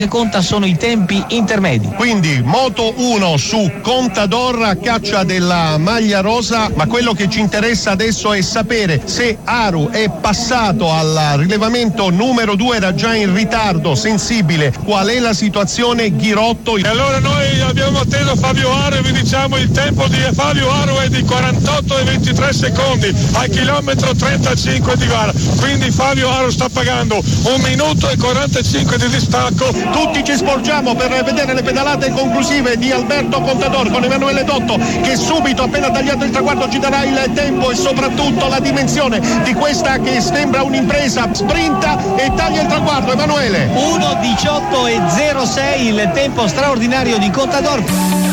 che conta sono i tempi intermedi. Quindi Moto 1 su Contador a caccia della maglia rosa, ma quello che ci interessa adesso è sapere se Aru è passato al rilevamento numero 2, era già in ritardo sensibile. Qual è la situazione, Ghirotto? E allora noi abbiamo atteso Fabio Aru e vi diciamo il tempo di Fabio Aru è di 48 e 23 secondi al chilometro 35 di gara, quindi Fabio Aru sta pagando 1 minuto e 45 di distacco. Tutti ci sporgiamo per vedere le pedalate conclusive di Alberto Contador con Emanuele Dotto, che subito, appena tagliato il traguardo, ci darà il tempo e soprattutto la dimensione di questa che sembra un'impresa. Sprinta e taglia il traguardo. Emanuele, 1:18:06 il tempo straordinario di Contador.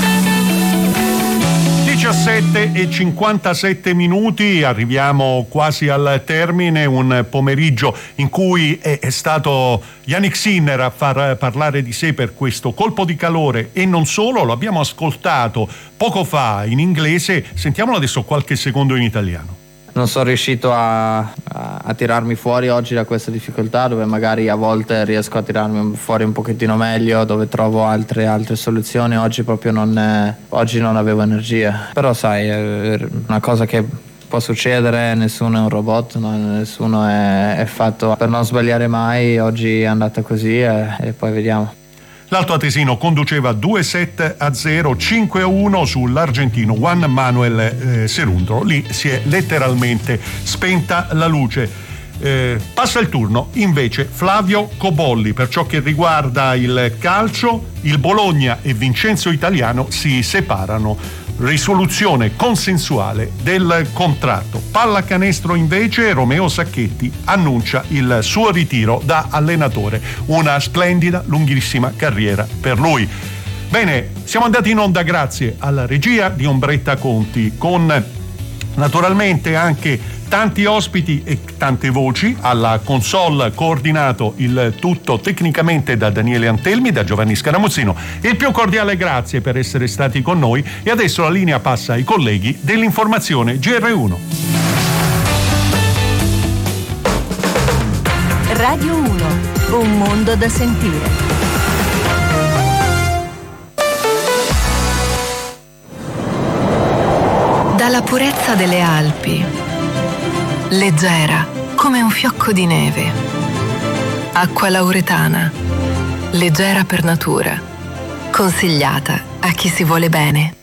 17:57, arriviamo quasi al termine, un pomeriggio in cui è stato Yannick Sinner a far parlare di sé per questo colpo di calore, e non solo, lo abbiamo ascoltato poco fa in inglese, sentiamolo adesso qualche secondo in italiano. Non sono riuscito a tirarmi fuori oggi da questa difficoltà, dove magari a volte riesco a tirarmi fuori un pochettino meglio, dove trovo altre soluzioni. Oggi proprio non avevo energia. Però sai, è una cosa che può succedere, nessuno è un robot, no? Nessuno è fatto per non sbagliare mai. Oggi è andata così e poi vediamo. L'Alto Atesino conduceva 2-7-0, 5-1 sull'argentino Juan Manuel Cerundolo. Lì si è letteralmente spenta la luce. Passa il turno invece Flavio Cobolli. Per ciò che riguarda il calcio, il Bologna e Vincenzo Italiano si separano. Risoluzione consensuale del contratto. Pallacanestro invece, Romeo Sacchetti annuncia il suo ritiro da allenatore. Una splendida, lunghissima carriera per lui. Bene, siamo andati in onda grazie alla regia di Ombretta Conti, con naturalmente anche tanti ospiti e tante voci. Alla console coordinato il tutto tecnicamente da Daniele Antelmi, da Giovanni Scaramuzzino. Il più cordiale grazie per essere stati con noi, e adesso la linea passa ai colleghi dell'informazione GR1. Radio 1, un mondo da sentire. Dalla purezza delle Alpi, leggera come un fiocco di neve. Acqua lauretana, leggera per natura, consigliata a chi si vuole bene.